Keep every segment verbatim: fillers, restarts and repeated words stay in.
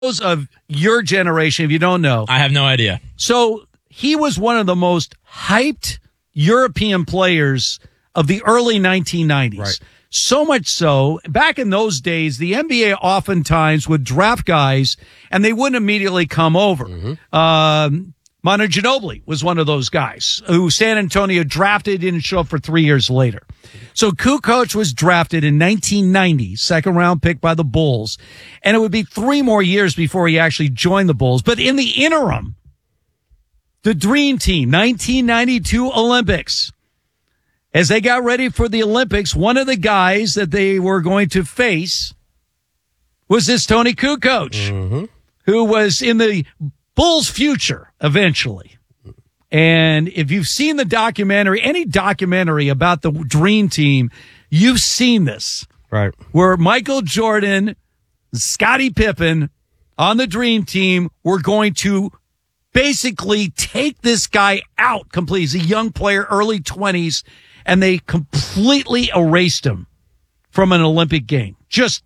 of your generation, if you don't know. I have no idea. So he was one of the most hyped European players of the early nineteen nineties. Right. So much so, back in those days, the N B A oftentimes would draft guys and they wouldn't immediately come over. Mm-hmm. Um, Manu Ginobili was one of those guys who San Antonio drafted, didn't show up for three years later. So Kukoc was drafted in nineteen ninety, second round pick by the Bulls, and it would be three more years before he actually joined the Bulls. But in the interim, the Dream Team, nineteen ninety-two Olympics, as they got ready for the Olympics, one of the guys that they were going to face was this Tony Kukoc, mm-hmm. who was in the Bulls' future eventually. And if you've seen the documentary, any documentary about the Dream Team, you've seen this. Right. Where Michael Jordan, Scottie Pippen on the Dream Team were going to basically take this guy out completely. He's a young player, early twenties, and they completely erased him from an Olympic game. Just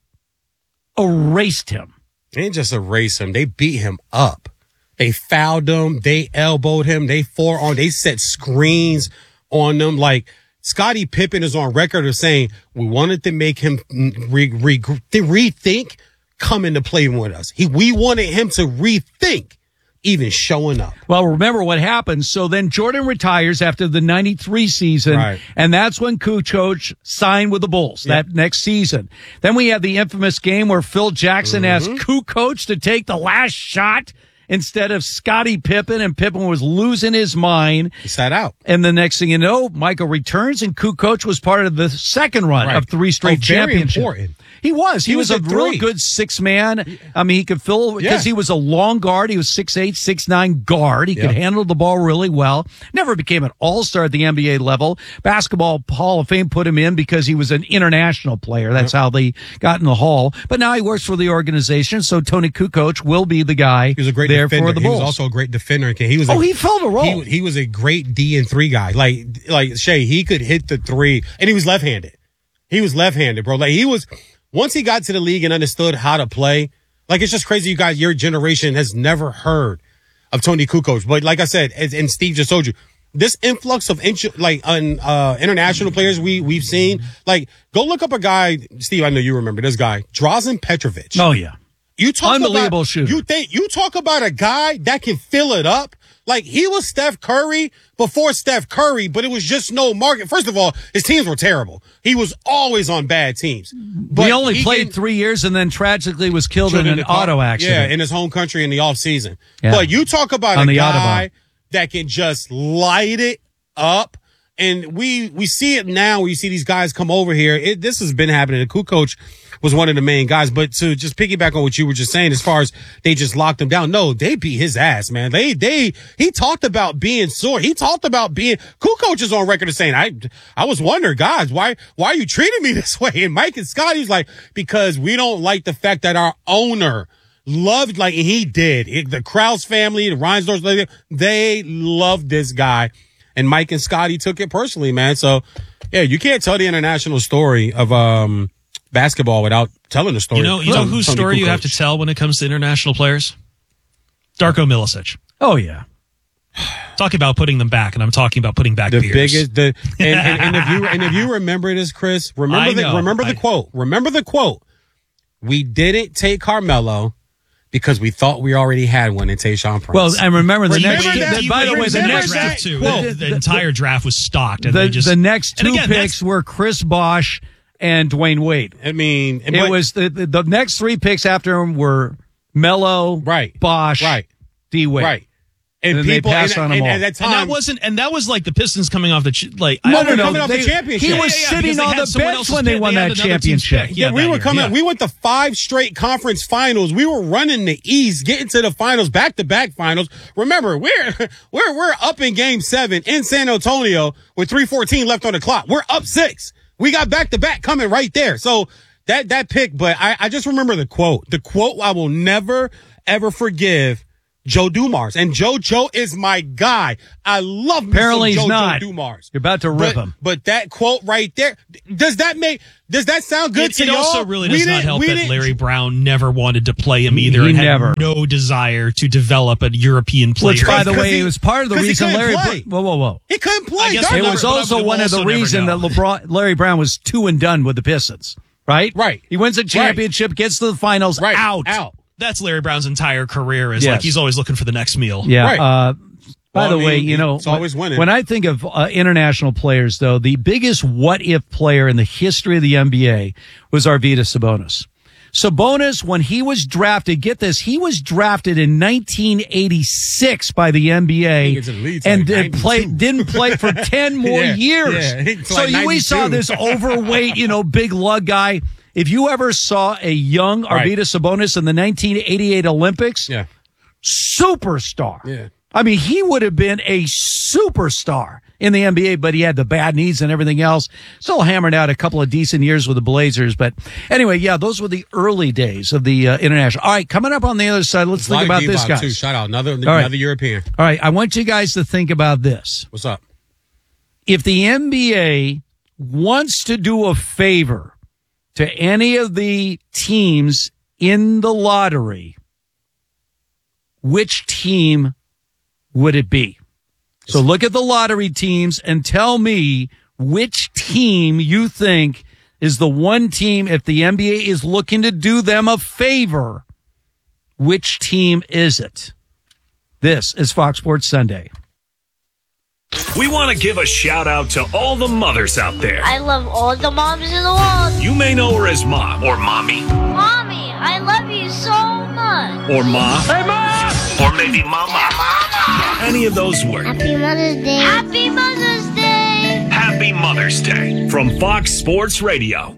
erased him. They didn't just erase him. They beat him up. They fouled him. They elbowed him. They forearmed. They set screens on them. Like, Scottie Pippen is on record of saying, we wanted to make him re- re- to rethink coming to play with us. He, we wanted him to rethink even showing up. Well, remember what happened. So then Jordan retires after the ninety-three season, right. and that's when Kukoc signed with the Bulls yep. that next season. Then we have the infamous game where Phil Jackson mm-hmm. asked Kukoc to take the last shot instead of Scottie Pippen, and Pippen was losing his mind. He sat out. And the next thing you know, Michael returns, and Kukoc was part of the second run right. of three straight oh, very championships. Important. He was. He, he was, was a a real three. good six man. I mean, he could fill because yeah. he was a long guard. He was six eight, six nine guard. He yep. could handle the ball really well. Never became an all-star at the N B A level. Basketball Hall of Fame put him in because he was an international player. That's yep. how they got in the Hall. But now he works for the organization, so Tony Kukoc will be the guy he was a great there defender. for the Bulls. He was also a great defender. He was oh, a, he filled a role. He, he was a great D and three guy. Like, like Shay, he could hit the three, and he was left-handed. He was left-handed, bro. Like, he was, once he got to the league and understood how to play, like, it's just crazy you guys, your generation has never heard of Tony Kukoc. But like I said, and, and Steve just told you, this influx of, int- like, un, uh, international players we, we've seen, like, go look up a guy, Steve, I know you remember this guy, Drazen Petrovic. Oh, yeah. You talk Unbelievable about, shooter. You think you talk about a guy that can fill it up. Like, he was Steph Curry before Steph Curry, but it was just no market. First of all, his teams were terrible. He was always on bad teams. But he only he played can, three years and then tragically was killed in an auto accident. Yeah, in his home country in the off season. Yeah. But you talk about on a the guy Autobahn. that can just light it up. And we, we see it now. We see these guys come over here. It, this has been happening. The Kukoc was one of the main guys. But to just piggyback on what you were just saying, as far as they just locked him down. No, they beat his ass, man. They, they, he talked about being sore. He talked about being, Kukoc is on record of saying, I, I was wondering, guys, why, why are you treating me this way? And Mike and Scott, he's like, because we don't like the fact that our owner loved, like, and he did. It, the Krause family, the Reinsdorf, they loved this guy. And Mike and Scotty took it personally, man. So, yeah, you can't tell the international story of um basketball without telling the story. You know, you know whose story you have to tell when it comes to international players? Darko Milicic. Oh, yeah. Talk about putting them back, and I'm talking about putting back the beers. biggest. The and, and, and if you and if you remember this, Chris, remember I the know. remember the I, quote. Remember the quote. We didn't take Carmelo because we thought we already had one in Tayshaun Prince. Well, I remember the Remember next. that? The, by the way, the Remember next that? too. Well, the, the, the- entire draft was stocked, and the, they just the next and two again, picks were Chris Bosh and Dwayne Wade. I mean, It but- was the, the the next three picks after him were Melo, Right. Bosh, right, D Wade. right. And, And they people passed and, on them and, all. and at that And time, that wasn't, and that was like the Pistons coming off the ch- like. No, I no, don't know. coming off the They- championship. He Yeah, was yeah, yeah, sitting because they on had the someone bench else's when they pick. won They had that another team's championship. pick. Yeah, we that were year, coming. yeah. We went to five straight conference finals. We were running the East, getting to the finals, back to back finals. Remember, we're we're we're up in Game Seven in San Antonio with three fourteen left on the clock. We're up six. We got back to back coming right there. So that that pick, but I I just remember the quote. The quote I will never ever forgive Joe Dumars. And Joe Joe is my guy. I love me Apparently some he's Joe not. Joe Dumars. You're about to rip but, him. But that quote right there, does that make does that sound good it, to it y'all? also really We does not didn't- help we that didn't- Larry Brown never wanted to play him either He and had never. no desire to develop a European player. Which, by the 'Cause way, he- it was part of the 'cause he reason couldn't Larry. play. Whoa, whoa, whoa! He couldn't play. I guess Darn we'll It never- was but also we'll one of the also never reason that know. LeBron, Larry Brown was two and done with the Pistons. Right, Right. He wins a championship, gets to the finals, right. out, Out. That's Larry Brown's entire career is Yes. like he's always looking for the next meal. Yeah. Right. Uh, by Well, the I way, mean, you know, it's always when, winning. when I think of uh, international players, though, the biggest what-if player in the history of the N B A was Arvydas Sabonis. Sabonis, when he was drafted, get this, he was drafted in nineteen eighty-six by the N B A Niggas in the league's and like did ninety-two. play, didn't play for ten more Yeah, years. yeah, it's so like you, we saw ninety-two. this overweight, you know, big lug guy. If you ever saw a young Right. Arvydas Sabonis in the nineteen eighty-eight Olympics, Yeah. superstar. Yeah. I mean, he would have been a superstar in the N B A, but he had the bad knees and everything else. Still hammered out a couple of decent years with the Blazers. But anyway, yeah, those were the early days of the uh, international. All right, coming up on the other side, let's think about this, guys. Too. Shout out another right. another European. All right, I want you guys to think about this. What's up? If the N B A wants to do a favor to any of the teams in the lottery, which team would it be? So look at the lottery teams and tell me which team you think is the one team, if the N B A is looking to do them a favor, which team is it? This is Fox Sports Sunday. We want to give a shout out to all the mothers out there. I love all the moms in the world. You may know her as Mom or Mommy Mommy, I love you so much. or Ma. Hey, Ma! Or maybe Mama. Any of those work. Happy Mother's Day. Happy Mother's Day. Happy Mother's Day from Fox Sports Radio.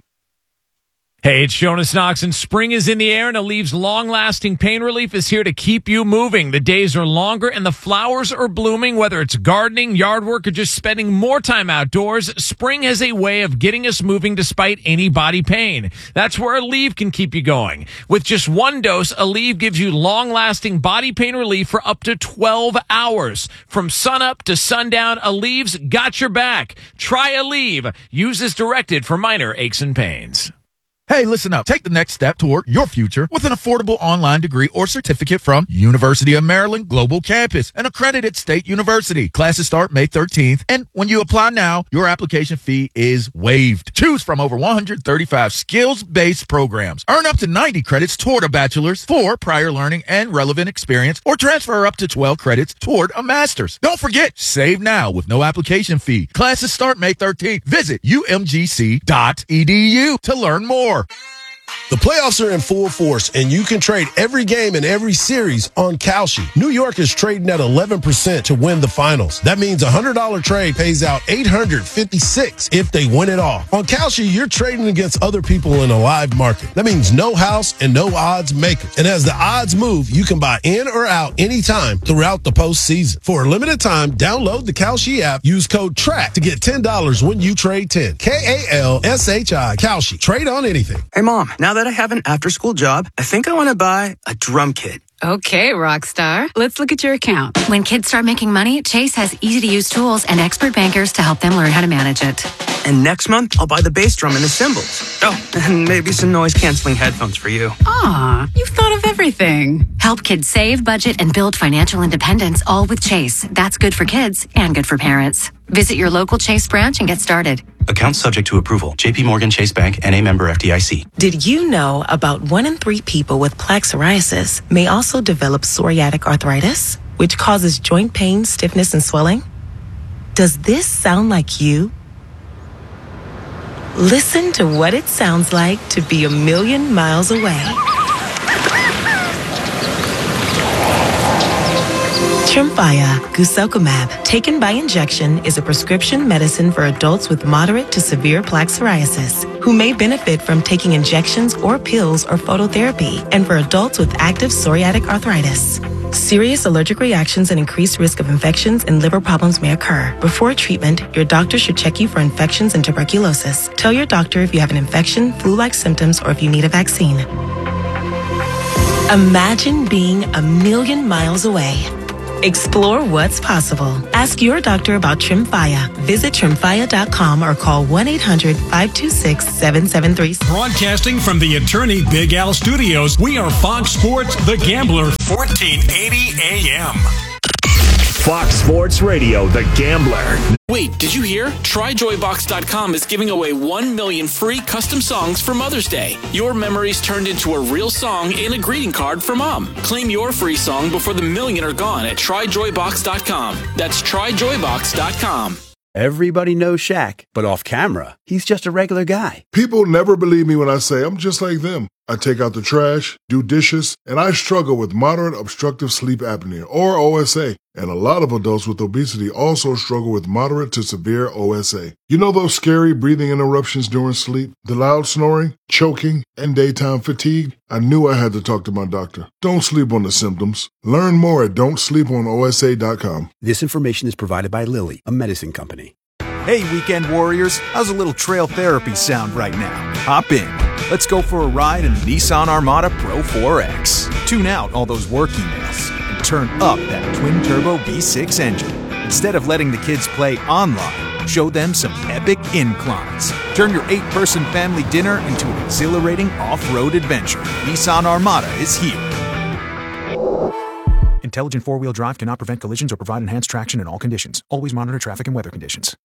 Hey, it's Jonas Knox, and spring is in the air, and Alev's long-lasting pain relief is here to keep you moving. The days are longer, and the flowers are blooming. Whether it's gardening, yard work, or just spending more time outdoors, spring has a way of getting us moving despite any body pain. That's where Aleve can keep you going. With just one dose, Aleve gives you long-lasting body pain relief for up to twelve hours. From sunup to sundown, Aleve's got your back. Try Aleve. Use as directed for minor aches and pains. Hey, listen up. Take the next step toward your future with an affordable online degree or certificate from University of Maryland Global Campus, an accredited state university. Classes start May thirteenth, and when you apply now, your application fee is waived. Choose from over one hundred thirty-five skills-based programs. Earn up to ninety credits toward a bachelor's for prior learning and relevant experience, or transfer up to twelve credits toward a master's. Don't forget, save now with no application fee. Classes start May thirteenth. Visit U M G C dot E D U to learn more. The playoffs are in full force, and you can trade every game in every series on Kalshi. New York is trading at eleven percent to win the finals. That means a one hundred dollars trade pays out eight hundred fifty-six dollars if they win it all. On Kalshi, you're trading against other people in a live market. That means no house and no odds makers. And as the odds move, you can buy in or out anytime throughout the postseason. For a limited time, download the Kalshi app. Use code TRACK to get ten dollars when you trade ten. K A L S H I. Kalshi. Trade on anything. Hey, Mom, now that I have an after-school job, I think I want to buy a drum kit. Okay, Rockstar. Let's look at your account. When kids start making money, Chase has easy-to-use tools and expert bankers to help them learn how to manage it. And next month, I'll buy the bass drum and the cymbals. Oh, and maybe some noise-canceling headphones for you. Aw, you've thought of everything. Help kids save, budget, and build financial independence, all with Chase. That's good for kids and good for parents. Visit your local Chase branch and get started. Account subject to approval. J P Morgan Chase Bank, N A member F D I C. Did you know about one in three people with plaque psoriasis may also develop psoriatic arthritis, which causes joint pain, stiffness, and swelling? Does this sound like you? Listen to what it sounds like to be a million miles away. Tremfya guselkumab, taken by injection, is a prescription medicine for adults with moderate to severe plaque psoriasis who may benefit from taking injections or pills or phototherapy, and for adults with active psoriatic arthritis. Serious allergic reactions and increased risk of infections and liver problems may occur. Before treatment, your doctor should check you for infections and tuberculosis. Tell your doctor if you have an infection, flu-like symptoms, or if you need a vaccine. Imagine being a million miles away. Explore what's possible. Ask your doctor about Tremfya. Visit tremfya dot com or call one eight hundred five two six seven seven three six. Broadcasting from the Attorney Big Al Studios, we are Fox Sports The Gambler, fourteen eighty A M. Fox Sports Radio, The Gambler. Wait, did you hear? Try joy box dot com is giving away one million free custom songs for Mother's Day. Your memories turned into a real song and a greeting card for Mom. Claim your free song before the million are gone at try joy box dot com. That's try joy box dot com. Everybody knows Shaq, but off camera, he's just a regular guy. People never believe me when I say I'm just like them. I take out the trash, do dishes, and I struggle with moderate obstructive sleep apnea, or O S A. And a lot of adults with obesity also struggle with moderate to severe O S A. You know those scary breathing interruptions during sleep, the loud snoring, choking, and daytime fatigue? I knew I had to talk to my doctor. Don't sleep on the symptoms. Learn more at don't sleep on O S A dot com. This information is provided by Lilly, a medicine company. Hey, weekend warriors, how's a little trail therapy sound right now? Hop in. Let's go for a ride in the Nissan Armada Pro four X. Tune out all those work emails and turn up that twin-turbo V six engine. Instead of letting the kids play online, show them some epic inclines. Turn your eight-person family dinner into an exhilarating off-road adventure. Nissan Armada is here. Intelligent four-wheel drive cannot prevent collisions or provide enhanced traction in all conditions. Always monitor traffic and weather conditions.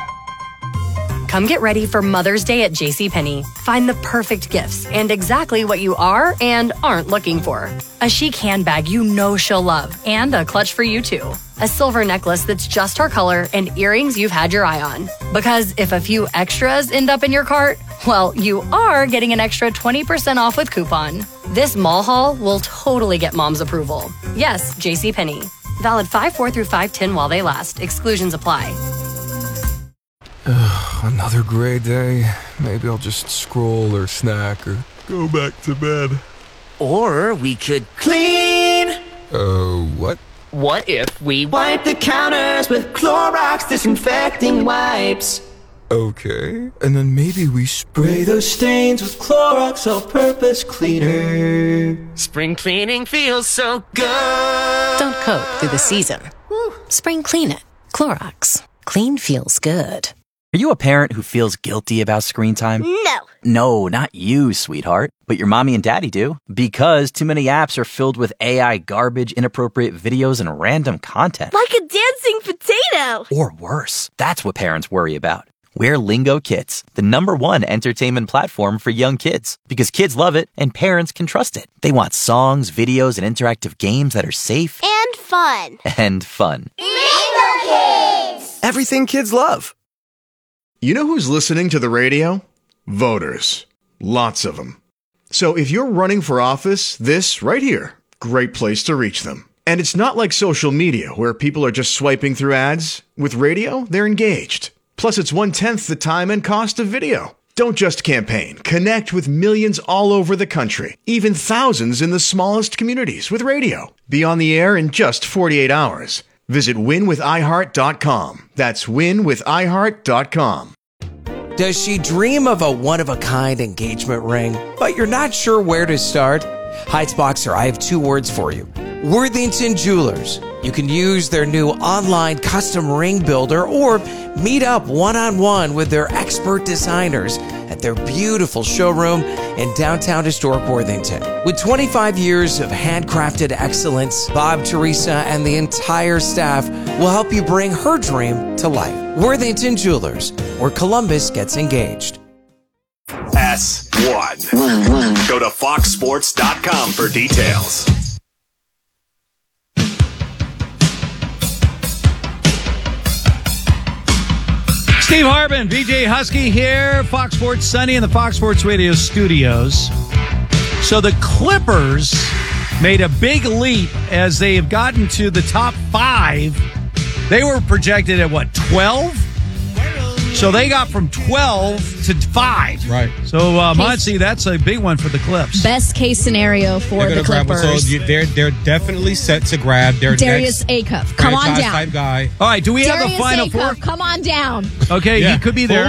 Come get ready for Mother's Day at JCPenney. Find the perfect gifts and exactly what you are and aren't looking for. A chic handbag you know she'll love and a clutch for you too. A silver necklace that's just her color and earrings you've had your eye on. Because if a few extras end up in your cart, well, you are getting an extra twenty percent off with coupon. This mall haul will totally get mom's approval. Yes, JCPenney. Valid five four through five ten while they last. Exclusions apply. Another great day. Maybe I'll just scroll or snack or go back to bed. Or we could clean. Uh, what? What if we wipe the counters with Clorox disinfecting wipes? Okay. And then maybe we spray those stains with Clorox all-purpose cleaner. Spring cleaning feels so good. Don't coat through the season. Woo. Spring clean it. Clorox. Clean feels good. Are you a parent who feels guilty about screen time? No. No, not you, sweetheart. But your mommy and daddy do. Because too many apps are filled with A I garbage, inappropriate videos, and random content. Like a dancing potato. Or worse. That's what parents worry about. We're Lingo Kids, the number one entertainment platform for young kids. Because kids love it and parents can trust it. They want songs, videos, and interactive games that are safe. And fun. And fun. Lingo Kids. Everything kids love. You know who's listening to the radio? Voters. Lots of them. So if you're running for office, this right here, great place to reach them. And it's not like social media where people are just swiping through ads. With radio, they're engaged. Plus, it's one-tenth the time and cost of video. Don't just campaign. Connect with millions all over the country, even thousands in the smallest communities with radio. Be on the air in just forty-eight hours. Visit win with i heart dot com. That's win with i heart dot com. Does she dream of a one-of-a-kind engagement ring, but you're not sure where to start? Heights Boxer, I have two words for you. Worthington Jewelers. You can use their new online custom ring builder or meet up one-on-one with their expert designers at their beautiful showroom in downtown historic Worthington. With twenty-five years of handcrafted excellence, Bob, Teresa, and the entire staff will help you bring her dream to life. Worthington Jewelers, where Columbus gets engaged. S one. Go to fox sports dot com for details. Steve Harbin, B J Husky here, Fox Sports Sunny in the Fox Sports Radio studios. So the Clippers made a big leap as they have gotten to the top five. They were projected at what, twelve? So they got from twelve to five. Right. So, uh, Monty, that's a big one for the Clips. Best case scenario for the Clippers. Grab, so they're, they're definitely set to grab their Darius next Acuff. Come on down. Type guy. All right, do we Darius have the final Acuff, four? come on down. Okay, yeah. he could be there.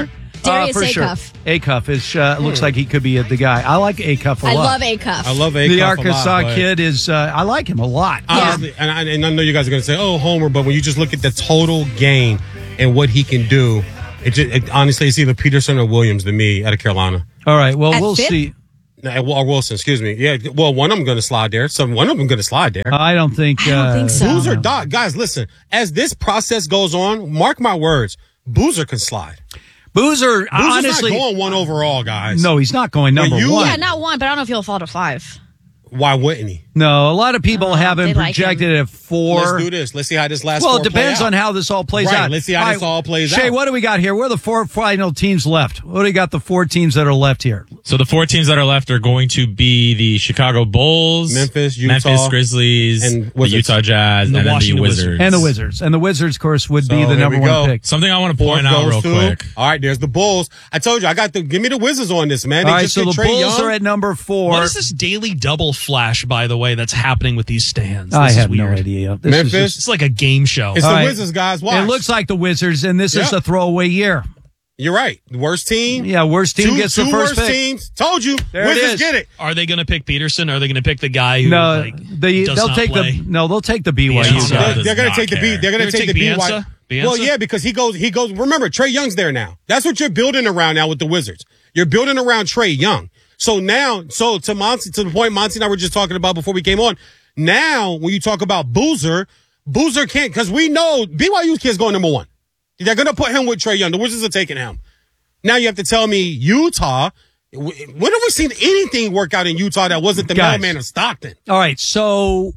Darius uh, for sure. Acuff. Acuff is uh, looks like he could be the guy. I like Acuff a I lot. love Acuff. I love Acuff The a Arkansas lot, but- kid is. Uh, I like him a lot. Honestly, and, I, and I know you guys are going to say, "Oh, Homer," but when you just look at the total game and what he can do, it, just, it honestly it's either Peterson or Williams to me out of Carolina. All right, well At we'll fifth? see. No, or Wilson, excuse me. Yeah, well, one of them going to slide there. So one of them going to slide there. I don't think. I don't uh, think so. Boozer, dog, guys, listen. As this process goes on, mark my words, Boozer can slide. Boozer, Boozer's honestly, not going one overall, guys. no, he's not going number you- one. Yeah, not one, but I don't know if he'll fall to five. Why wouldn't he? No, a lot of people Uh, have him they like projected at four. Let's do this. Let's see how this last Well, four it depends play out. on how this all plays Right, out. let's see how this right, all plays Shay, out. what do we got here? What are the four final teams left? What do we got? The four teams that are left here. So the four teams that are left are going to be the Chicago Bulls, Memphis, Utah, Memphis Grizzlies, and the Wizards. Utah Jazz, And and, the then Washington the Wizards. Wizards. And the Wizards. And the Wizards, of course, would be So, the here number we one go. pick. Something I want to Fourth point out goes real to- quick. All right, there's the Bulls. I told you, I got the give me the Wizards on this, man. They All right, just so get the Trae Bulls Young. are at number four. What is this daily double flash, by the way, that's happening with these stands? This I is have no weird. idea. This is Memphis. just- It's like a game show. It's All the right. Wizards, guys. Watch. it looks like the Wizards, and this is Yep. a throwaway year. You're right. The worst team. Yeah, worst team two, gets two the first worst pick. teams. Told you. There it Wizards is. get it. Are they going to pick Peterson? Or are they going to pick the guy who No, like, they does they'll not take play? the no, they'll take the B Y U Bielsa. guy. They're, does they're gonna not take the B. care. They're gonna They're take the gonna B take Y. Bielsa? Bielsa? Well, yeah, because he goes. He goes. Remember, Trae Young's there now. That's what you're building around now with the Wizards. You're building around Trae Young. So now, so to Monty, to the point Monty and I were just talking about before we came on. Now, when you talk about Boozer, Boozer can't because we know B Y U's kid's going number one. They're gonna put him with Trae Young. The Wizards are taking him. Now you have to tell me Utah. When have we seen anything work out in Utah that wasn't the Guys. mailman of Stockton? All right, so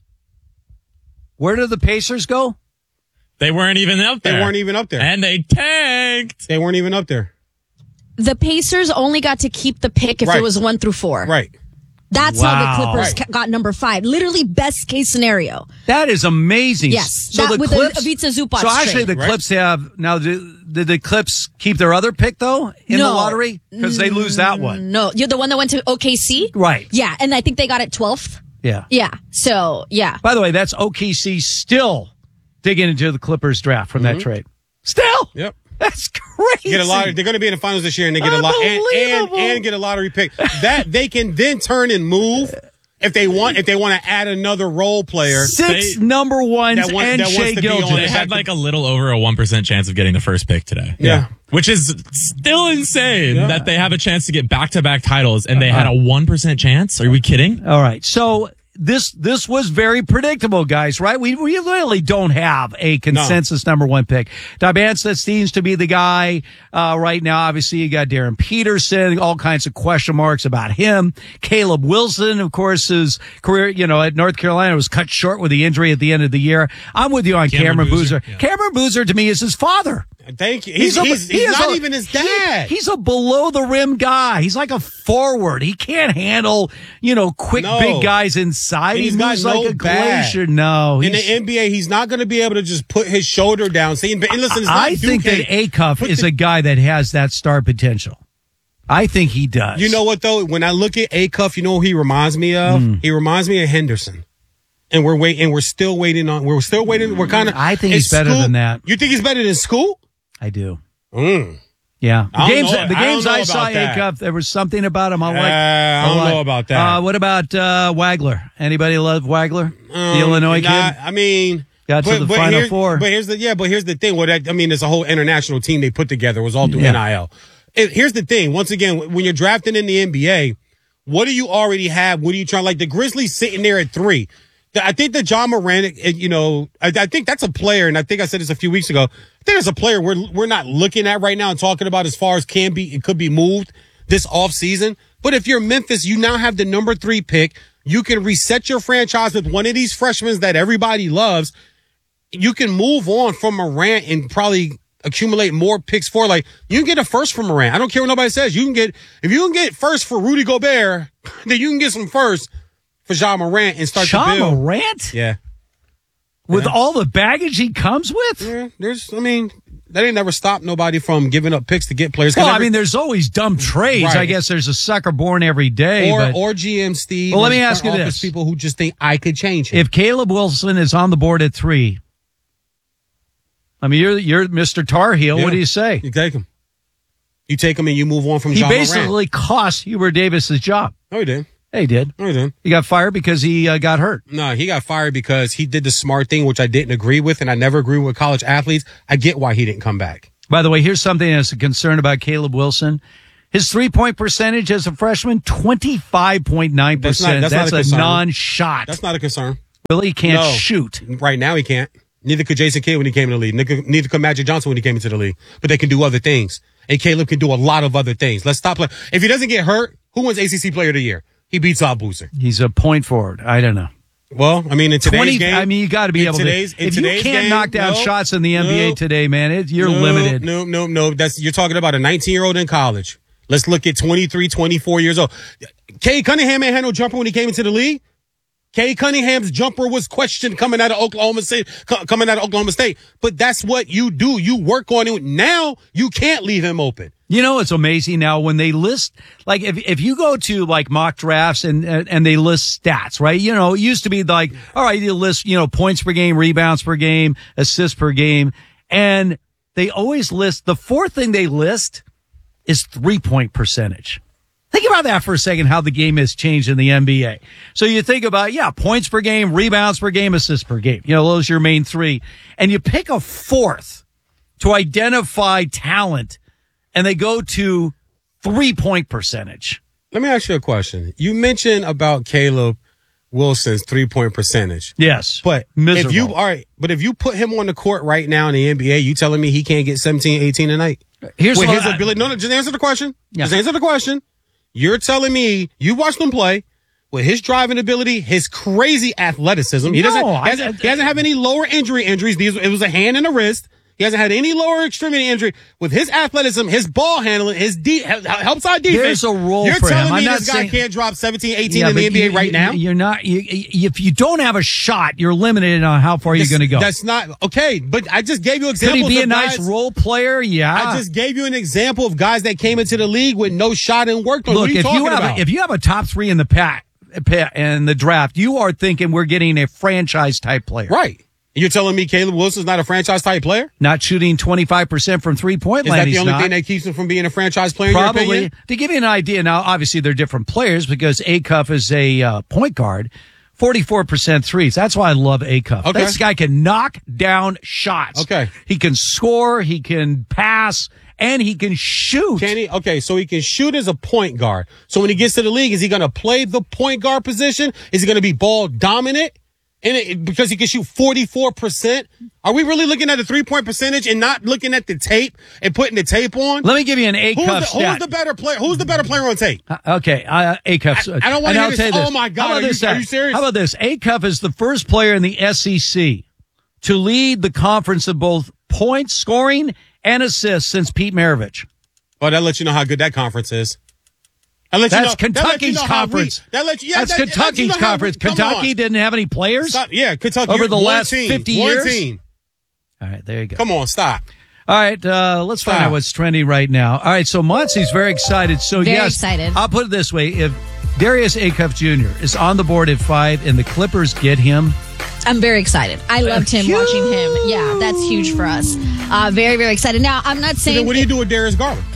where did the Pacers go? They weren't even up They there. weren't even up there. And they tanked. They weren't even up there. The Pacers only got to keep the pick if Right. it was one through four. Right. That's Wow. how the Clippers Right. ca- got number five. Literally best case scenario. That is amazing. Yes, So that the with the Clips, Ivica Zubac So actually, trade. the Right. Clips have now. Did, did the Clips keep their other pick though in the No. lottery because they lose that one? No, you're the one that went to O K C? Right. Yeah, and I think they got it twelfth. Yeah. Yeah. So, yeah. By the way, that's O K C still digging into the Clippers draft from that trade. Still. Yep. That's crazy. Get a lottery. They're going to be in the finals this year, and they get a lot and, and Unbelievable. and get a lottery pick. That they can then turn and move if they want. If they want to add another role player, Six They- number ones That want- and that wants Shea to be on Gilgeous. They the- had like a little over a one percent chance of getting the first pick today. Yeah. Which is still insane Yeah. that they have a chance to get back-to-back titles and they Uh-huh. had a one percent chance. Are we kidding? All right. So this this was very predictable, guys, right? We we really don't have a consensus number one pick. Dibanza seems to be the guy uh, right now. Obviously, you got Darren Peterson, all kinds of question marks about him. Caleb Wilson, of course, his career, you know, at North Carolina was cut short with the injury at the end of the year. I'm with you on Cameron, Cameron Boozer. Boozer, yeah. Cameron Boozer to me is his father. thank you. He's, he's, he's, he is not a- even his dad. he- he's a below the rim guy. He's like a forward. He can't handle, you know, quick No. big guys inside. And He he's got moves no like a bag. glacier. No, in he's- the N B A, he's not going to be able to just put his shoulder down. See, and listen, it's not I think Duke. that Acuff Put is the- a guy that has that star potential. I think he does. You know what though? When I look at Acuff, you know who he reminds me of? Mm. He reminds me of Henderson. And we're waiting. And we're still waiting on. We're still waiting. We're kind of. I think he's better than that. You think he's better than School? I do. Mm. Yeah, the I don't games. know- the I don't games know I, about saw that. Acuff, there was something about him I like. Uh, I don't like. know about that. Uh, what about uh, Wagler? Anybody love Wagler? the Um, Illinois not- kid. I mean, Got to the Final here- Four. But here's the yeah. But here's the thing. What I, I mean, it's a whole international team they put together. It was all through Yeah. N I L. It, here's the thing. Once again, when you're drafting in the N B A, what do you already have? What are you trying? Like the Grizzlies sitting there at three. The- I think that John Moran, uh, you know, I, I think that's a player, and I think I said this a few weeks ago. I think there's a player we're we're not looking at right now and talking about as far as can be, it could be moved this offseason. But if you're Memphis, you now have the number three pick. You can reset your franchise with one of these freshmen that everybody loves. You can move on from Morant and probably accumulate more picks for. Like, you can get a first from Morant. I don't care what nobody says. You can get, if you can get first for Rudy Gobert, then you can get some first for John Morant and start John to build. Morant? Yeah. With Yeah. all the baggage he comes with? Yeah, there's, I mean, that ain't never stopped nobody from giving up picks to get players. 'Cause Well, I every- mean, there's always dumb trades. Right. I guess there's a sucker born every day. or, but or G M Steve. Well, let or me ask front you office this. people who just think I could change him. if Caleb Wilson is on the board at three, I mean, you're you're Mister Tar Heel. Yeah. What do you say? You take him. You take him and you move on from He John basically Morant. cost Hubert Davis's job. No, he did. Yeah, he did. No, he did. He got fired because he uh, got hurt. No, he got fired because he did the smart thing, which I didn't agree with, and I never agree with college athletes. I get why he didn't come back. By the way, here's something that's a concern about Caleb Wilson. His three-point percentage as a freshman, twenty-five point nine percent. That's, not, that's, that's not a, a non-shot. That's not a concern. Really? He can't No. shoot. Right now he can't. Neither could Jason Kidd when he came in the league. Neither, neither could Magic Johnson when he came into the league. But they can do other things. And Caleb can do a lot of other things. Let's stop playing. If he doesn't get hurt, who wins A C C Player of the Year? He beats Bob Boozer. He's a point forward. I don't know. Well, I mean, in today's twenty, game. I mean, you got to be in able today's, to. in If you today's can't game, knock down no, shots in the N B A no, today, man, it, you're no, limited. No, no, no. That's, you're talking about a nineteen-year-old in college. Let's look at twenty-three, twenty-four years old. Kay Cunningham ain't had no jumper when he came into the league. Kay Cunningham's jumper was questioned coming out of Oklahoma State, coming out of Oklahoma State. But that's what you do. You work on it. Now you can't leave him open. You know, it's amazing now when they list, like if, if you go to like mock drafts and, and they list stats, right? You know, it used to be like, all right, you list, you know, points per game, rebounds per game, assists per game. And they always list, the fourth thing they list is three point percentage. Think about that for a second, how the game has changed in the N B A. So you think about, yeah, points per game, rebounds per game, assists per game. You know, those are your main three. And you pick a fourth to identify talent, and they go to three-point percentage. Let me ask you a question. You mentioned about Caleb Wilson's three-point percentage. Yes. But miserable. if you all right, but if you put him on the court right now in the N B A, you telling me he can't get seventeen, eighteen a night? Here's With what his I- ability. No, no, just answer the question. Yeah. Just answer the question. You're telling me you watched him play with his driving ability, his crazy athleticism. He doesn't, No, he hasn't, I- he doesn't have any lower injury injuries. These, it was a hand and a wrist. He hasn't had any lower extremity injury. With his athleticism, his ball handling, his de- help side defense. There's a role You're for telling him. I'm me not this guy saying- can't drop seventeen, eighteen Yeah, in the but N B A you- right you- now? You're not, you, you- if you don't have a shot, you're limited on how far This- you're going to go. That's not okay. But I just gave you Could examples. he be a of nice guys, role player? Yeah. I just gave you an example of guys that came into the league with no shot and worked on. Look, what are you if talking you have about? a, if you have a top three in the pack in the draft, you are thinking we're getting a franchise type player, right? You're telling me Caleb Wilson's not a franchise type player? Not shooting twenty-five percent from three point Is line. that the he's only not. thing that keeps him from being a franchise player? In your Probably. opinion? To give you an idea, now obviously they're different players because Acuff is a uh, point guard, forty-four percent threes. That's why I love Acuff. Okay. This guy can knock down shots. Okay. He can score, he can pass, and he can shoot. Can he? Okay, so he can shoot as a point guard. So when he gets to the league, is he going to play the point guard position? Is he going to be ball dominant? And it, because he can shoot forty-four percent? Are we really looking at the three-point percentage and not looking at the tape and putting the tape on? Let me give you an Acuff who's the, stat. who's the better player? Who's the better player on tape? Uh, okay, uh, Acuff. I- I don't wanna and hear I'll this. tell you this. Oh, my God, How about are you- this are stat? you serious? How about this? Acuff is the first player in the S E C to lead the conference of both points, scoring, and assists since Pete Maravich. Oh, that lets you know how good that conference is. That lets That's you know, that lets you Kentucky's know how we- conference. that lets you, yeah, That's that- that lets you Kentucky's know how we- conference. come Kentucky on. didn't have any players. Stop. Yeah, Kentucky. Over the one last team, fifty one years? Team. All right, there you go. Come on, stop. All right, uh, let's find Stop. out what's trending right now. All right, so Muncie's very excited. So Very yes, excited. I'll put it this way: if Darius Acuff Junior is on the board at five, and the Clippers get him, I'm very excited. I loved him Huge. watching him. Yeah, that's huge for us. Uh, very, very excited. Now, I'm not So saying. then what do you do with Darius Garland?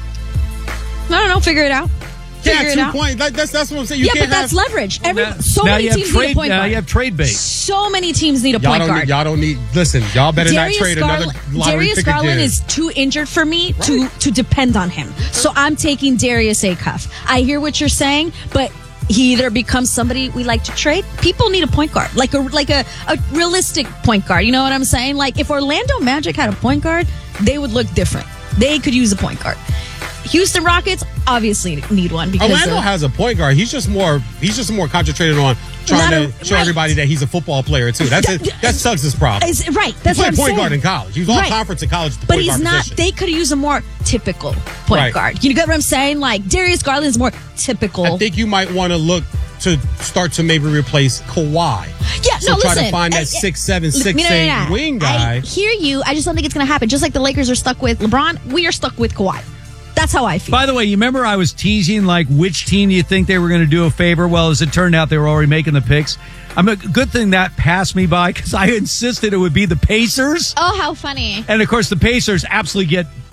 I don't know. Figure it out. Yeah, Figure it two out. point. That, that's that's what I'm saying. You yeah, can't but that's have, leverage. Every now, so now many you have teams trade. need a point now guard. you have trade bait. So many teams need a Y'all point don't guard. need, y'all don't need. Listen, y'all better Darius not trade Garland, another lottery Darius pick Garland again. is too injured for me to to depend on him. So I'm taking Darius Acuff. I hear what you're saying, but he either becomes somebody we like to trade. People need a point guard, like a like a, a realistic point guard. You know what I'm saying? Like if Orlando Magic had a point guard, they would look different. They could use a point guard. Houston Rockets obviously need one because Orlando of, has a point guard. He's just more. He's just more concentrated on trying Not to a- show right. everybody that he's a football player too. That's it. That's Suggs' problem. Is, right. That's he what I'm played point saying. guard in college. He was all Right. conference in college. at the But point he's guard not. position. They could use a more typical point Right. guard. You get what I'm saying? Like Darius Garland is more typical. I think you might want to look to start to maybe replace Kawhi. Yeah, so no, try listen. to find I- that six seven, Look, six no, no, eight no, no. wing guy. I hear you. I just don't think it's going to happen. Just like the Lakers are stuck with LeBron, we are stuck with Kawhi. That's how I feel. By the way, you remember I was teasing like which team do you think they were going to do a favor? Well, as it turned out, they were already making the picks. I'm a good thing that passed me by because I insisted it would be the Pacers. Oh, how funny. And of course, the Pacers absolutely get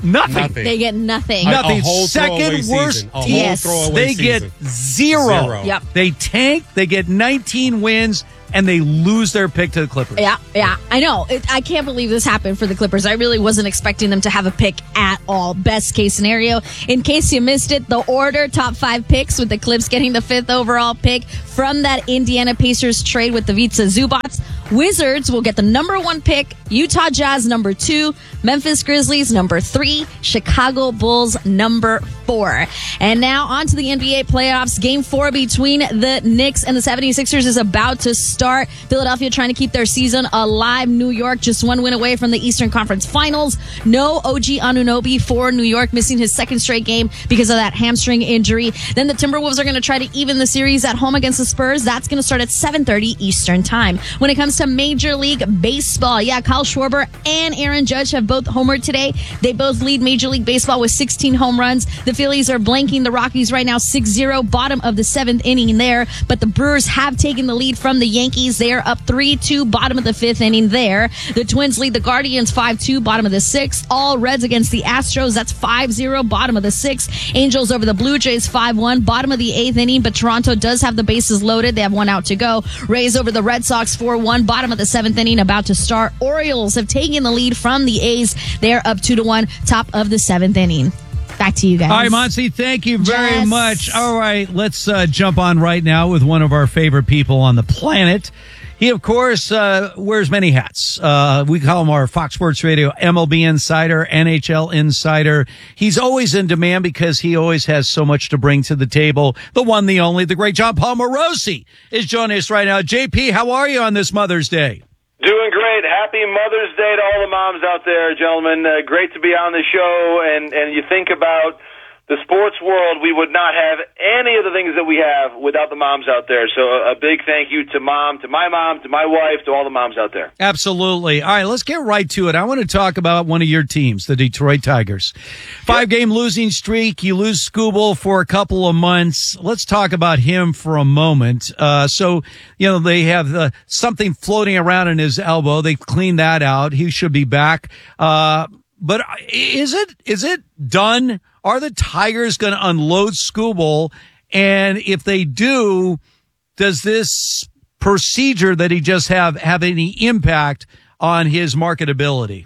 Nothing. Nothing. They get nothing. A- Nothing. a whole Second throwaway worst season. A whole team. Yes. throwaway They season. get zero. Zero. Yep. They tank. They get nineteen wins, and they lose their pick to the Clippers. Yeah, yeah, I know. It, I can't believe this happened for the Clippers. I really wasn't expecting them to have a pick at all. Best case scenario. In case you missed it, the order, top five picks with the Clips getting the fifth overall pick from that Indiana Pacers trade with the Vitsa Zubats. Wizards will get the number one pick, Utah Jazz number two, Memphis Grizzlies number three, Chicago Bulls number four. And now on to the N B A playoffs. Game four between the Knicks and the seventy-sixers is about to start. Philadelphia trying to keep their season alive. New York just one win away from the Eastern Conference Finals. No O G Anunoby for New York, missing his second straight game because of that hamstring injury. Then the Timberwolves are going to try to even the series at home against the Spurs. That's going to start at seven thirty Eastern time. When it comes to Major League Baseball, yeah, Kyle Schwarber and Aaron Judge have both homered today. They both lead Major League Baseball with sixteen home runs. The Phillies are blanking the Rockies right now six zero, bottom of the seventh inning there. But the Brewers have taken the lead from the Yankees. They are up three two, bottom of the fifth inning there. The Twins lead the Guardians five two, bottom of the sixth. All Reds against the Astros. That's five zero, bottom of the sixth. Angels over the Blue Jays five one, bottom of the eighth inning. But Toronto does have the bases loaded. They have one out to go. Rays over the Red Sox four one, bottom of the seventh inning, about to start. Orioles have taken the lead from the A's. They're up two to one, top of the seventh inning. Back to you guys. All right, Monty, thank you very Yes. much. All right, let's uh, jump on right now with one of our favorite people on the planet. He, of course, uh, wears many hats. Uh, we call him our Fox Sports Radio M L B insider, N H L insider. He's always in demand because he always has so much to bring to the table. The one, the only, the great John Paul Morosi is joining us right now. J P, how are you on this Mother's Day? Doing great. Happy Mother's Day to all the moms out there, gentlemen. Uh, great to be on the show. And, and you think about the sports world, we would not have any of the things that we have without the moms out there. So a, a big thank you to mom, to my mom, to my wife, to all the moms out there. Absolutely. All right, let's get right to it. I want to talk about one of your teams, the Detroit Tigers. Five-game losing streak. You lose Skubal for a couple of months. Let's talk about him for a moment. Uh, so, you know, they have uh, something floating around in his elbow. They've cleaned that out. He should be back. Uh, but is it is it done? Are the Tigers going to unload Skubal? And if they do, does this procedure that he just have have any impact on his marketability?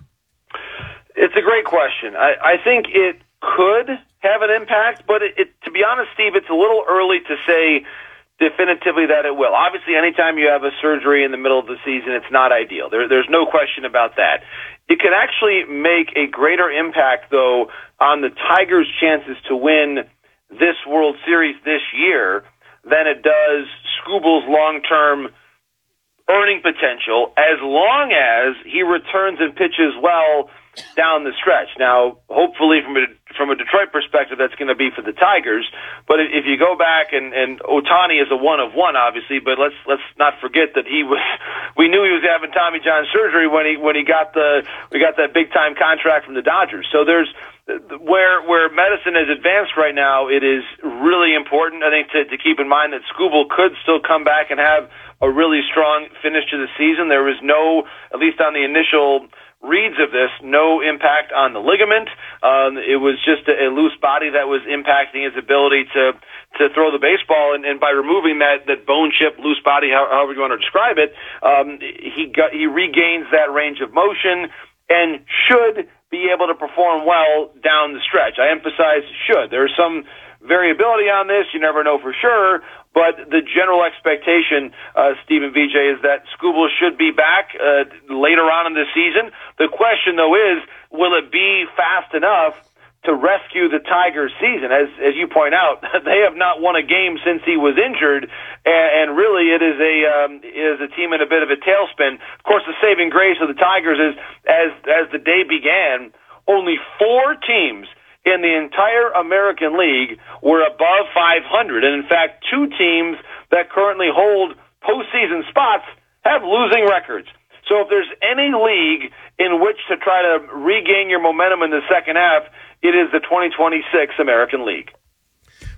It's a great question. I, I think it could have an impact, but it, it, to be honest, Steve, it's a little early to say definitively that it will. Obviously, anytime you have a surgery in the middle of the season, it's not ideal. There, there's no question about that. It can actually make a greater impact, though, on the Tigers' chances to win this World Series this year than it does Skubal's long-term earning potential, as long as he returns and pitches well down the stretch. Now, hopefully from a, from a Detroit perspective, that's going to be for the Tigers. But if you go back, and, and Ohtani is a one of one, obviously, but let's let's not forget that he was. We knew he was having Tommy John surgery when he when he got the we got that big time contract from the Dodgers. So there's where where medicine is advanced right now. It is really important, I think, to, to keep in mind that Skubal could still come back and have a really strong finish to the season. There was no, at least on the initial reads of this, no impact on the ligament. Um, it was just a, a loose body that was impacting his ability to to throw the baseball, and, and by removing that that bone chip, loose body, however you want to describe it, um, he got he regains that range of motion and should be able to perform well down the stretch. I emphasize should. There's some variability on this. You never know for sure. But the general expectation, uh, Stephen V J, is that Skubal should be back uh, later on in the season. The question, though, is will it be fast enough to rescue the Tigers' season? As as you point out, they have not won a game since he was injured, and, and really it is a um, is a team in a bit of a tailspin. Of course, the saving grace of the Tigers is as as the day began, only four teams in the entire American League were above five hundred. And in fact, two teams that currently hold postseason spots have losing records. So if there's any league in which to try to regain your momentum in the second half, it is the twenty twenty-six American League.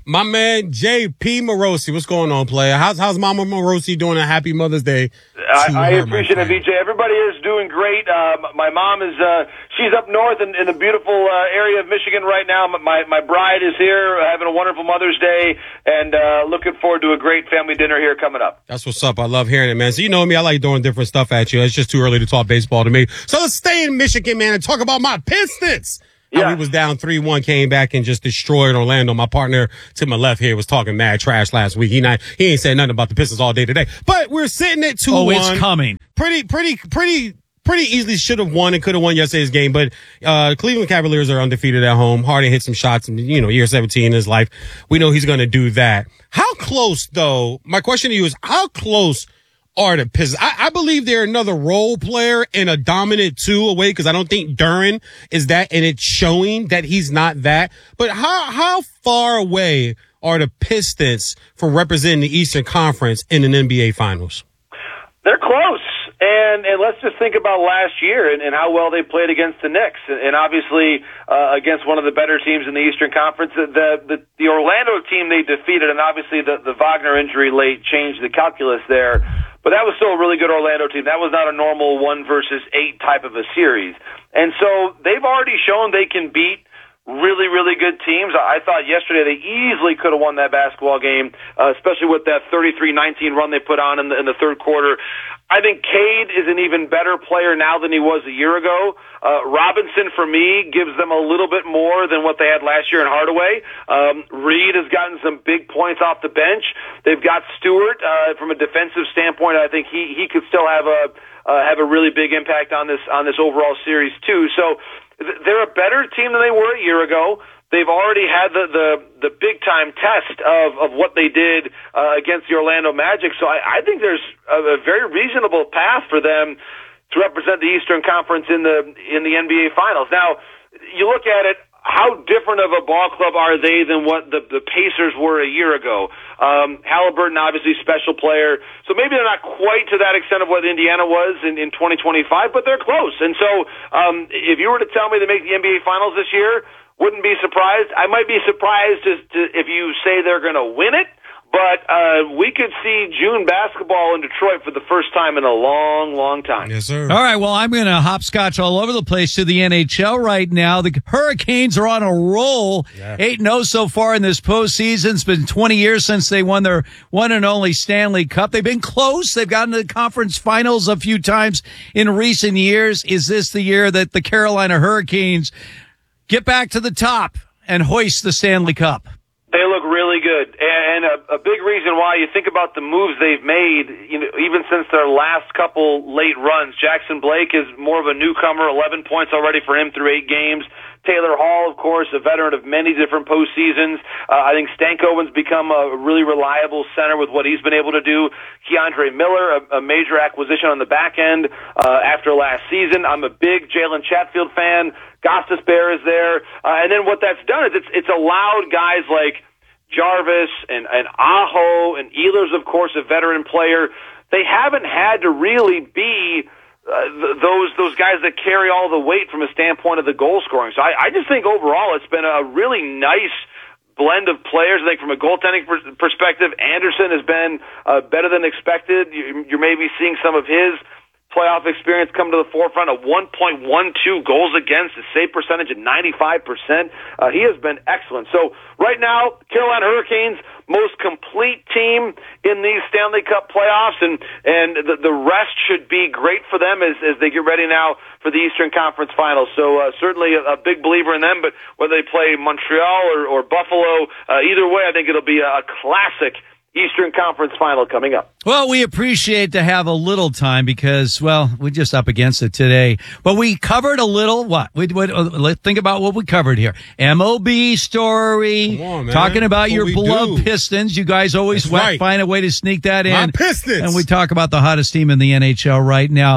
My man J P Morosi, what's going on, player? How's how's Mama Morosi doing? A happy Mother's Day. I, I appreciate it, V J. Everybody is doing great. Uh, my mom is uh, she's up north in, in the beautiful uh, area of Michigan right now. My my bride is here, uh, having a wonderful Mother's Day, and uh, looking forward to a great family dinner here coming up. That's what's up. I love hearing it, man. So you know me, I like throwing different stuff at you. It's just too early to talk baseball to me. So let's stay in Michigan, man, and talk about my Pistons. Yeah. He was down three one, came back and just destroyed Orlando. My partner to my left here was talking mad trash last week. He not, he ain't saying nothing about the Pistons all day today. But we're sitting at two one. Oh, it's coming. Pretty, pretty, pretty, pretty easily should have won and could have won yesterday's game. But uh Cleveland Cavaliers are undefeated at home. Harden hit some shots in, you know, year seventeen in his life. We know he's going to do that. How close, though? My question to you is, how close are the Pistons? I, I believe they're another role player and a dominant two away, because I don't think Duren is that, and it's showing that he's not that. But how how far away are the Pistons from representing the Eastern Conference in an N B A Finals? They're close. And and let's just think about last year and, and how well they played against the Knicks, and, and obviously uh, against one of the better teams in the Eastern Conference. The, the the Orlando team they defeated, and obviously the, the Wagner injury late changed the calculus there. But that was still a really good Orlando team. That was not a normal one versus eight type of a series. And so they've already shown they can beat really, really good teams. I thought yesterday they easily could have won that basketball game, uh, especially with that thirty-three nineteen run they put on in the, in the third quarter. I think Cade is an even better player now than he was a year ago. Uh, Robinson, for me, gives them a little bit more than what they had last year in Hardaway. Um, Reed has gotten some big points off the bench. They've got Stewart, uh, from a defensive standpoint. I think he, he could still have a, uh, have a really big impact on this, on this overall series too. So th- they're a better team than they were a year ago. They've already had the, the, the big time test of, of what they did uh, against the Orlando Magic. So I, I think there's a, a very reasonable path for them to represent the Eastern Conference in the in the N B A Finals. Now, you look at it, how different of a ball club are they than what the, the Pacers were a year ago? Um, Halliburton, obviously special player. So maybe they're not quite to that extent of what Indiana was in, in twenty twenty-five, but they're close. And so um, if you were to tell me to make the N B A Finals this year, wouldn't be surprised. I might be surprised as to if you say they're going to win it, but uh, we could see June basketball in Detroit for the first time in a long, long time. Yes, sir. All right, well, I'm going to hopscotch all over the place to the N H L right now. The Hurricanes are on a roll, Yeah. eight and oh so far in this postseason. It's been twenty years since they won their one and only Stanley Cup. They've been close. They've gotten to the conference finals a few times in recent years. Is this the year that the Carolina Hurricanes get back to the top and hoist the Stanley Cup? They look really good, and a, a big reason why you think about the moves they've made, you know, even since their last couple late runs. Jackson Blake is more of a newcomer, eleven points already for him through eight games. Taylor Hall, of course, a veteran of many different postseasons. Uh, I think Stankoven's become a really reliable center with what he's been able to do. Keandre Miller, a, a major acquisition on the back end uh, after last season. I'm a big Jalen Chatfield fan. Gostis Bear is there. Uh, and then what that's done is it's, it's allowed guys like Jarvis and, and Aho and Ehlers, of course, a veteran player. They haven't had to really be Uh, th- those those guys that carry all the weight from a standpoint of the goal scoring. So I, I just think overall it's been a really nice blend of players. I think from a goaltending per- perspective, Anderson has been uh, better than expected. You, you're maybe seeing some of his playoff experience come to the forefront. Of one point one two goals against, a save percentage at ninety-five percent. Uh, he has been excellent. So right now, Carolina Hurricanes, most complete team in these Stanley Cup playoffs, and and the, the rest should be great for them as, as they get ready now for the Eastern Conference Finals. So uh, certainly a, a big believer in them, but whether they play Montreal or, or Buffalo, uh, either way, I think it'll be a classic Eastern Conference Final coming up. Well, we appreciate to have a little time because, well, we're just up against it today. But we covered a little, what? We, we, let's think about what we covered here. M O B story, on, talking about what your beloved do. Pistons. You guys always That's wa- right. find a way to sneak that in. My Pistons. And we talk about the hottest team in the N H L right now.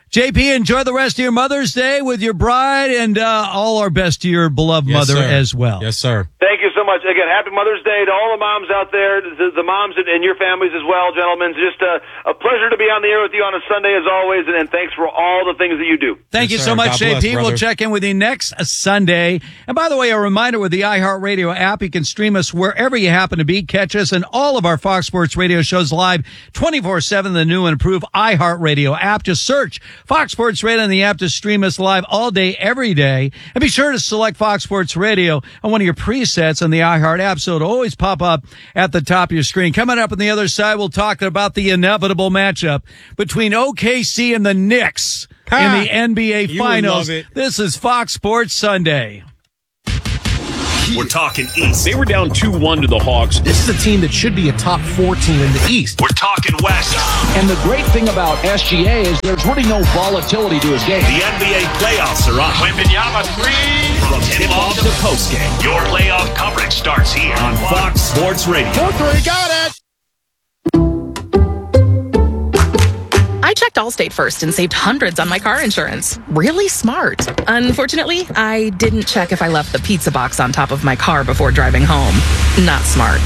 J P, enjoy the rest of your Mother's Day with your bride, and uh, all our best to your beloved Yes, mother sir. as well. Yes, sir. Thank you so much. Again, happy Mother's Day to all the moms out there, the, the moms and, and your families as well, gentlemen. It's just a, a pleasure to be on the air with you on a Sunday as always, and, and thanks for all the things that you do. Thank Yes, you sir. so much, God J P. bless, We'll brother. check in with you next Sunday. And by the way, a reminder with the iHeartRadio app, you can stream us wherever you happen to be. Catch us and all of our Fox Sports Radio shows live twenty-four seven, the new and improved iHeartRadio app. Just search Fox Sports Radio in the app to stream us live all day, every day. And be sure to select Fox Sports Radio on one of your presets on the iHeart app so it'll always pop up at the top of your screen. Coming up on the other side, we'll talk about the inevitable matchup between O K C and the Knicks in the N B A You would Finals. love it. This is Fox Sports Sunday. We're talking East. They were down two one to the Hawks. This is a team that should be a top four team in the East. We're talking West. And the great thing about S G A is there's really no volatility to his game. The N B A playoffs are on. Wembanyama three. From tip-off to postgame, your playoff coverage starts here on Fox Sports Radio. Four three, got it. I checked Allstate first and saved hundreds on my car insurance. Really smart. Unfortunately, I didn't check if I left the pizza box on top of my car before driving home. Not smart.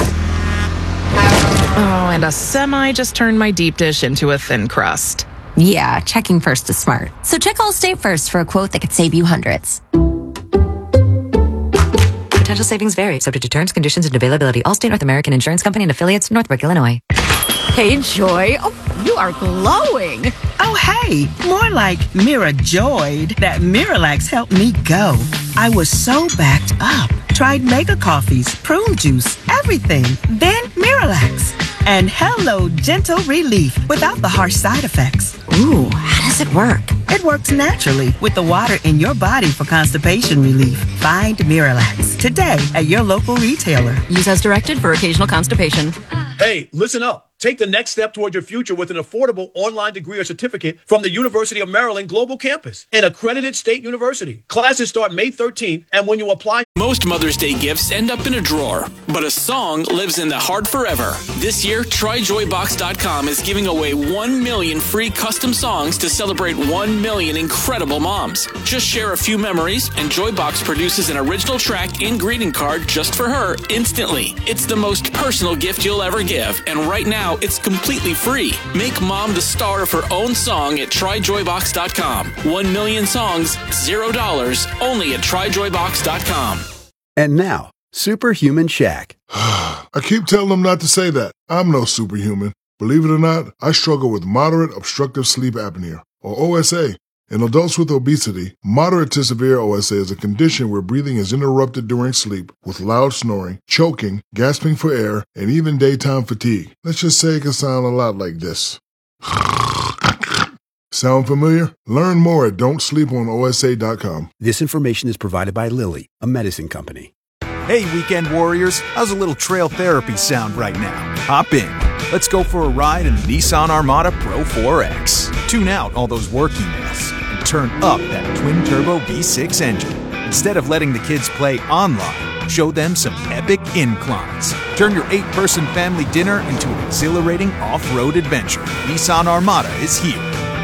Oh, and a semi just turned my deep dish into a thin crust. Yeah, checking first is smart. So check Allstate first for a quote that could save you hundreds. Potential savings vary, subject to terms, conditions, and availability. Allstate North American Insurance Company and affiliates, Northbrook, Illinois. Hey, Joy. Oh, you are glowing. Oh, hey. More like Mira joyed that Miralax helped me go. I was so backed up. Tried mega coffees, prune juice, everything. Then Miralax. And hello, gentle relief without the harsh side effects. Ooh, how does it work? It works naturally with the water in your body for constipation relief. Find Miralax today at your local retailer. Use as directed for occasional constipation. Hey, listen up. Take the next step toward your future with an affordable online degree or certificate from the University of Maryland Global Campus, an accredited state university. Classes start May thirteenth, and when you apply... Most Mother's Day gifts end up in a drawer, but a song lives in the heart forever. This year, Try Joy Box dot com is giving away one million free custom songs to celebrate one million incredible moms. Just share a few memories, and Joybox produces an original track and greeting card just for her instantly. It's the most personal gift you'll ever give, and right now, it's completely free. Make mom the star of her own song at Try Joy Box dot com. One million songs, zero dollars, only at Try Joy Box dot com. And now, Superhuman Shaq. I keep telling them not to say that. I'm no superhuman. Believe it or not, I struggle with moderate obstructive sleep apnea, or O S A. In adults with obesity, moderate to severe O S A is a condition where breathing is interrupted during sleep with loud snoring, choking, gasping for air, and even daytime fatigue. Let's just say it can sound a lot like this. Sound familiar? Learn more at don't sleep on O S A dot com. This information is provided by Lilly, a medicine company. Hey, weekend warriors, how's a little trail therapy sound right now? Hop in. Let's go for a ride in the Nissan Armada Pro four X. Tune out all those work emails and turn up that twin-turbo V six engine. Instead of letting the kids play online, show them some epic inclines. Turn your eight-person family dinner into an exhilarating off-road adventure. Nissan Armada is here.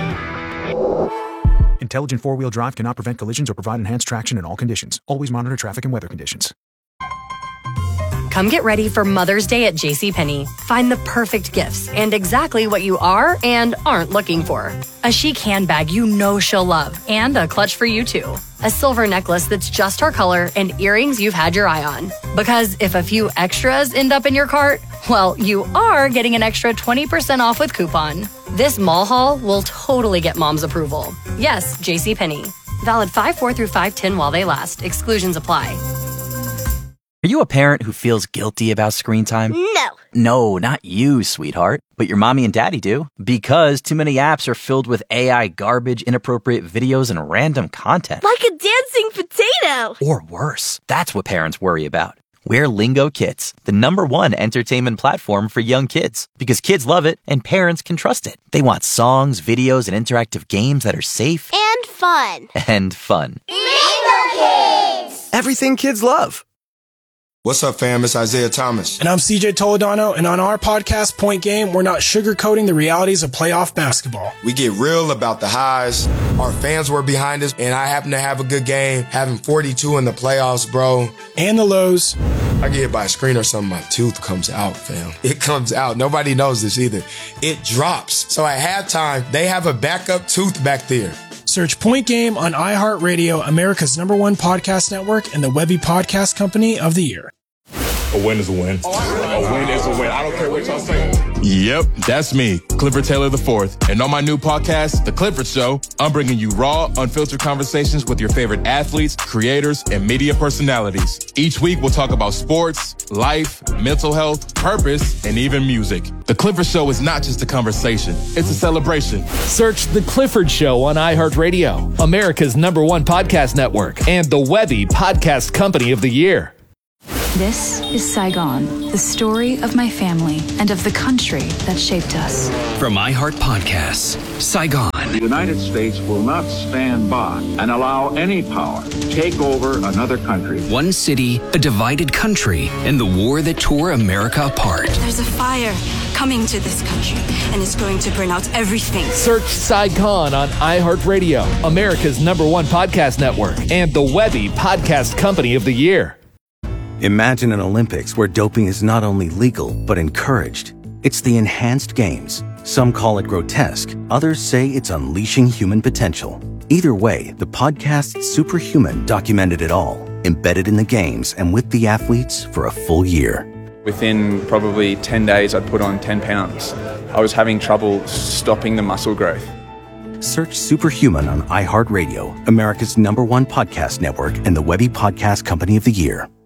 Intelligent four-wheel drive cannot prevent collisions or provide enhanced traction in all conditions. Always monitor traffic and weather conditions. Come get ready for Mother's Day at JCPenney. Find the perfect gifts and exactly what you are and aren't looking for. A chic handbag you know she'll love and a clutch for you too. A silver necklace that's just her color and earrings you've had your eye on. Because if a few extras end up in your cart, well, you are getting an extra twenty percent off with coupon. This mall haul will totally get mom's approval. Yes, JCPenney. Valid five four through five ten while they last. Exclusions apply. Are you a parent who feels guilty about screen time? No. No, not you, sweetheart. But your mommy and daddy do. Because too many apps are filled with A I garbage, inappropriate videos, and random content. Like a dancing potato. Or worse. That's what parents worry about. We're Lingo Kids, the number one entertainment platform for young kids. Because kids love it and parents can trust it. They want songs, videos, and interactive games that are safe. And fun. And fun. Lingo Kids. Everything kids love. What's up, fam? It's Isaiah Thomas. And I'm C J Toledano, and on our podcast, Point Game, we're not sugarcoating the realities of playoff basketball. We get real about the highs. Our fans were behind us, and I happen to have a good game, having forty-two in the playoffs, bro. And the lows. I get hit by a screen or something, my tooth comes out, fam. It comes out. Nobody knows this either. It drops. So at halftime, they have a backup tooth back there. Search Point Game on iHeartRadio, America's number one podcast network, and the Webby Podcast Company of the Year. A win is a win. A win is a win. I don't care what y'all say. Yep, that's me, Clifford Taylor the fourth. And on my new podcast, The Clifford Show, I'm bringing you raw, unfiltered conversations with your favorite athletes, creators, and media personalities. Each week, we'll talk about sports, life, mental health, purpose, and even music. The Clifford Show is not just a conversation, it's a celebration. Search The Clifford Show on iHeartRadio, America's number one podcast network, and the Webby Podcast Company of the Year. This is Saigon, the story of my family and of the country that shaped us. From iHeart Podcasts, Saigon. The United States will not stand by and allow any power to take over another country. One city, a divided country, and the war that tore America apart. There's a fire coming to this country, and it's going to burn out everything. Search Saigon on iHeartRadio, America's number one podcast network, and the Webby Podcast Company of the Year. Imagine an Olympics where doping is not only legal, but encouraged. It's the enhanced games. Some call it grotesque. Others say it's unleashing human potential. Either way, the podcast Superhuman documented it all, embedded in the games and with the athletes for a full year. Within probably ten days, I'd put on ten pounds. I was having trouble stopping the muscle growth. Search Superhuman on iHeartRadio, America's number one podcast network, and the Webby Podcast Company of the Year.